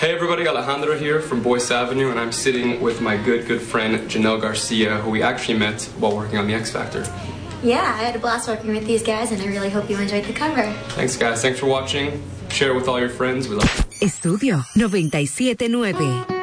Hey everybody, Alejandro here from Boyce Avenue, and I'm sitting with my good friend Janelle Garcia, who we actually met while working on The X Factor. Yeah, I had a blast working with these guys, and I really hope you enjoyed the cover. Thanks guys, thanks for watching. Share it with all your friends, we love you. Estudio 97.9